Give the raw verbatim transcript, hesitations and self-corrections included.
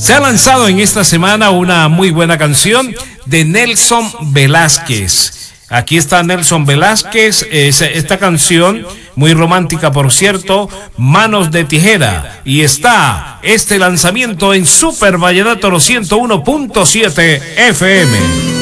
Se ha lanzado en esta semana una muy buena canción de Nelson Velázquez. Aquí está Nelson Velázquez, es esta canción, muy romántica por cierto, Manos de Tijera. Y está este lanzamiento en Super Vallenato ciento uno punto siete F M.